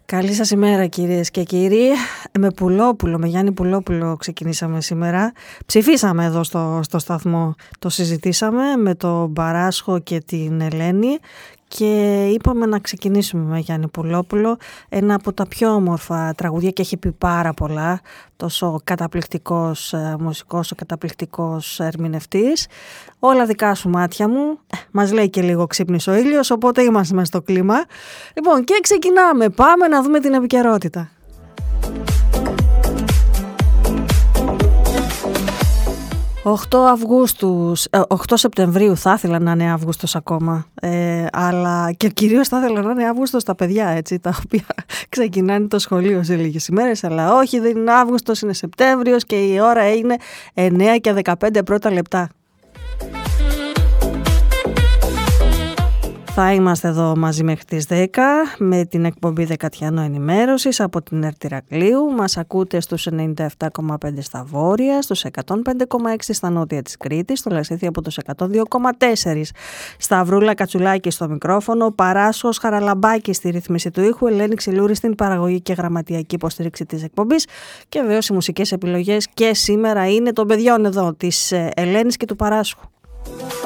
Καλή σας ημέρα κυρίες και κύριοι. Με Πουλόπουλο, με Γιάννη Πουλόπουλο ξεκινήσαμε σήμερα. Ψηφίσαμε εδώ στο σταθμό, το συζητήσαμε με τον Παράσχο και την Ελένη και είπαμε να ξεκινήσουμε με Γιάννη Πουλόπουλο, ένα από τα πιο όμορφα τραγουδία και έχει πει πάρα πολλά, τόσο καταπληκτικός μουσικός, καταπληκτικός ερμηνευτής. Όλα δικά σου μάτια μου, μας λέει και λίγο ξύπνησε ο ήλιος, οπότε είμαστε μες στο κλίμα. Λοιπόν, και ξεκινάμε, πάμε να δούμε την επικαιρότητα. 8 Σεπτεμβρίου θα ήθελα να είναι Αύγουστος ακόμα, αλλά και κυρίως θα ήθελα να είναι Αύγουστος τα παιδιά, έτσι, τα οποία ξεκινάνε το σχολείο σε λίγες ημέρες, αλλά όχι, δεν είναι Αύγουστος, είναι Σεπτέμβριος και η ώρα είναι 9 και 15 πρώτα λεπτά. Θα είμαστε εδώ μαζί μέχρι τις 10 με την εκπομπή Δεκατιανό Ενημέρωσης από την ΕΡΤ Ηρακλείου. Μας ακούτε στους 97,5 στα βόρεια, στους 105,6 στα νότια της Κρήτης, στο Λασίθι από τους 102,4. Σταυρούλα Κατσουλάκη στο μικρόφωνο, Παράσχος Χαραλαμπάκη στη ρύθμιση του ήχου, Ελένη Ξυλούρη στην παραγωγή και γραμματιακή υποστήριξη της εκπομπής και βεβαίως οι μουσικές επιλογές και σήμερα είναι των παιδιών εδώ, της Ελένης και του Παράσχου.